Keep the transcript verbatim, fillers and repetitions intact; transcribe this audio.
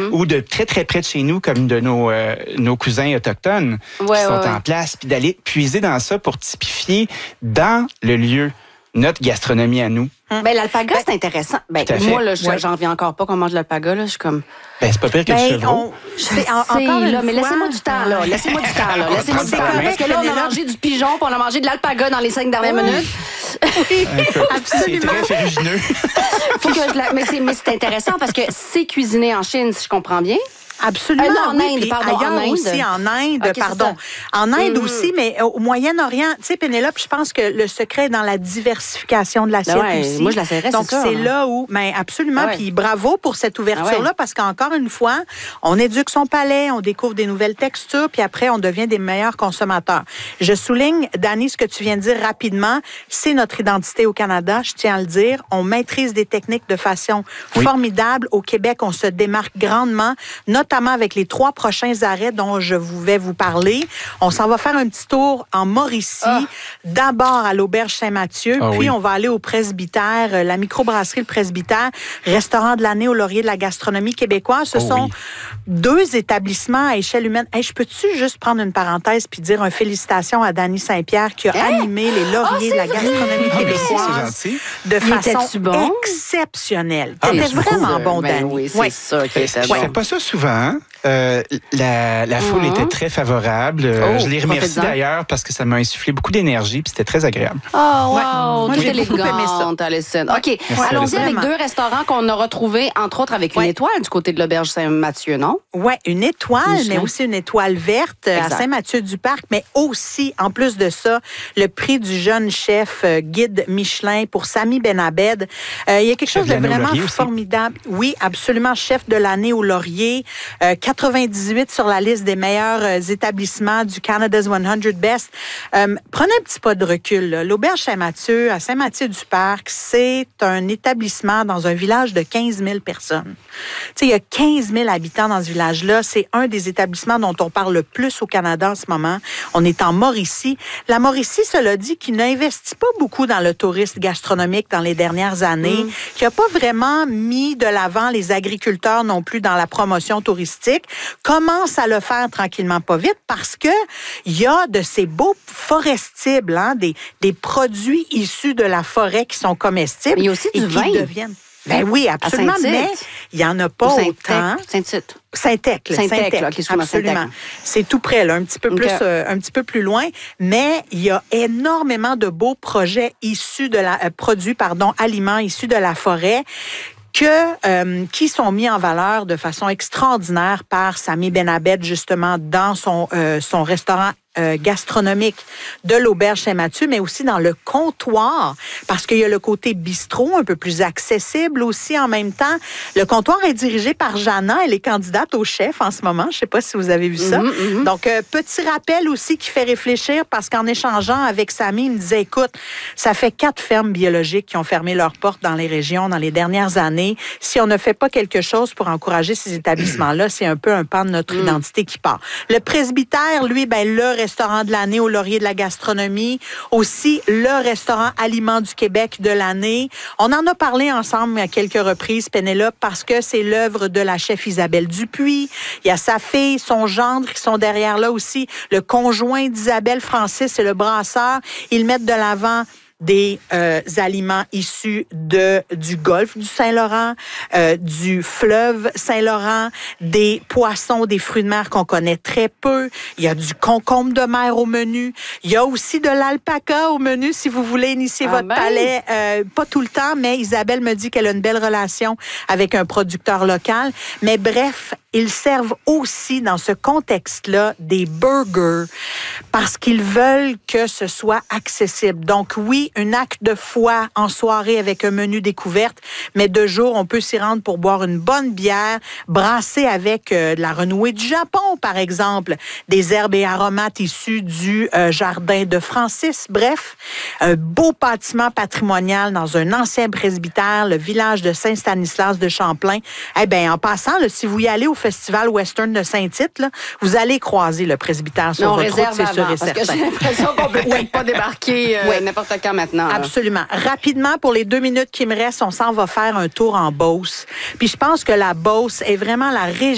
ou de très, très près de chez nous, comme de nos, euh, nos cousins autochtones ouais, qui sont ouais, en ouais. place, puis d'aller puiser dans ça pour typifier dans le lieu notre gastronomie à nous. Ben, l'alpaga, ben, c'est intéressant. Ben, moi, là, ouais. j'en reviens encore pas qu'on mange de l'alpaga, là. Je suis comme... Ben, c'est pas pire que ben, le chevreau. On... C'est en, encore une là, mais fois... laissez-moi du temps, là. Laissez-moi du temps, là. Laissez-moi du temps. Parce que là, on a mangé du pigeon, puis on a mangé de l'alpaga dans les cinq dernières oui. minutes. Oui, absolument. C'est très ferrugineux. Faut que je la... Mais c'est mais c'est intéressant parce que c'est cuisiné en Chine, si je comprends bien. Absolument. Euh, non, en oui, Inde, pardon. Ailleurs En Inde. aussi, en Inde, okay, pardon. En Inde mmh. aussi, mais au Moyen-Orient, tu sais, Pénélope, je pense que le secret est dans la diversification de l'assiette ouais, aussi. Moi, je la serrais, donc, c'est, c'est hein. là où, ben, absolument. Ah ouais. Puis bravo pour cette ouverture-là, ah ouais. parce qu'encore une fois, on éduque son palais, on découvre des nouvelles textures, puis après, on devient des meilleurs consommateurs. Je souligne, Dani, ce que tu viens de dire rapidement, c'est notre identité au Canada, je tiens à le dire. On maîtrise des techniques de façon oui. formidable. Au Québec, on se démarque grandement, notamment avec les trois prochains arrêts dont je vais vous parler. On s'en va faire un petit tour en Mauricie, ah. d'abord à l'Auberge Saint-Mathieu, ah, puis oui. on va aller au Presbytère, la microbrasserie Le Presbytère, restaurant de l'année au laurier de la gastronomie québécoise. Ce oh, sont oui. deux établissements à échelle humaine. Hey, je peux-tu juste prendre une parenthèse puis dire un félictation à Dany Saint-Pierre qui a hey. animé les lauriers oh, de la vrai. gastronomie québécoise oh, de façon bon? exceptionnelle. Ah, C'était vraiment sûr. bon, ben Dany. Oui, c'est oui. ça qui était bon. bon. Je fais pas ça souvent, hein? Euh, la, la foule mm-hmm. était très favorable. Euh, oh, je les remercie d'ailleurs parce que ça m'a insufflé beaucoup d'énergie puis c'était très agréable. Oh, wow! Ouais. Tout élégante, Alison. OK. Merci, allons-y avec deux restaurants qu'on a retrouvés, entre autres, avec une ouais. étoile du côté de l'Auberge Saint-Mathieu, non? Oui, une étoile, Michelin. Mais aussi une étoile verte exact. À Saint-Mathieu-du-Parc, mais aussi, en plus de ça, le prix du jeune chef euh, guide Michelin pour Sami Benabed. Euh, il y a quelque chose de, de vraiment formidable. Oui, absolument. Chef de l'année au Laurier. Euh, quatre-vingt-dix-huit sur la liste des meilleurs euh, établissements du Canada's cent Best. Euh, prenez un petit pas de recul. Là. L'Auberge Saint-Mathieu, à Saint-Mathieu-du-Parc, c'est un établissement dans un village de quinze mille personnes. Tu sais, il y a quinze mille habitants dans ce village-là. C'est un des établissements dont on parle le plus au Canada en ce moment. On est en Mauricie. La Mauricie, cela dit, qui n'investit pas beaucoup dans le tourisme gastronomique dans les dernières années, mm. qui n'a pas vraiment mis de l'avant les agriculteurs non plus dans la promotion touristique, commence à le faire tranquillement pas vite parce que il y a de ces beaux forestibles, hein, des, des produits issus de la forêt qui sont comestibles. Mais il y a aussi et du qui vin. deviennent. Ben oui, absolument, mais il n'y en a pas autant. Saint-Tite. Saint-Tec, Saint-Tec, absolument. C'est tout près, là, un petit peu plus, okay. euh, un petit peu plus loin, mais il y a énormément de beaux projets issus de la, euh, produits, pardon, aliments issus de la forêt. Que, euh, qui sont mis en valeur de façon extraordinaire par Sami Benabed, justement, dans son, euh, son restaurant Euh, gastronomique de l'Auberge Saint-Mathieu, mais aussi dans le comptoir, parce qu'il y a le côté bistrot, un peu plus accessible aussi en même temps. Le comptoir est dirigé par Jana, elle est candidate au chef en ce moment, je ne sais pas si vous avez vu ça. Mm-hmm, mm-hmm. Donc, euh, petit rappel aussi qui fait réfléchir, parce qu'en échangeant avec Sami, il me disait, écoute, ça fait quatre fermes biologiques qui ont fermé leurs portes dans les régions dans les dernières années. Si on ne fait pas quelque chose pour encourager ces établissements-là, c'est un peu un pan de notre mm. identité qui part. Le presbytère, lui, ben le restaurant de l'année au laurier de la gastronomie, aussi le restaurant aliment du Québec de l'année. On en a parlé ensemble à quelques reprises, Pénélope, parce que c'est l'œuvre de la chef Isabelle Dupuis. Il y a sa fille, son gendre qui sont derrière là aussi. Le conjoint d'Isabelle, Francis, et le brasseur. Ils mettent de l'avant des euh, aliments issus de du golfe du Saint-Laurent, euh, du fleuve Saint-Laurent, des poissons, des fruits de mer qu'on connaît très peu. Il y a du concombre de mer au menu. Il y a aussi de l'alpaca au menu si vous voulez initier ah votre ben. palais. Euh, pas tout le temps, mais Isabelle me dit qu'elle a une belle relation avec un producteur local. Mais bref, ils servent aussi dans ce contexte-là des burgers parce qu'ils veulent que ce soit accessible. Donc oui, un acte de foi en soirée avec un menu découverte, mais de jour, on peut s'y rendre pour boire une bonne bière, brasser avec euh, de la renouée du Japon, par exemple, des herbes et aromates issus du euh, jardin de Francis. Bref, un beau bâtiment patrimonial dans un ancien presbytère, le village de Saint-Stanislas de Champlain. Eh bien, en passant, là, si vous y allez au Festival Western de Saint-Tite, là, vous allez croiser le presbytère sur votre route, c'est sûr et certain. Parce que j'ai l'impression qu'on ne peut oui. pas débarquer euh, oui. n'importe quand maintenant. Là. Absolument. Rapidement, pour les deux minutes qui me restent, on s'en va faire un tour en Beauce. Puis je pense que la Beauce est vraiment la région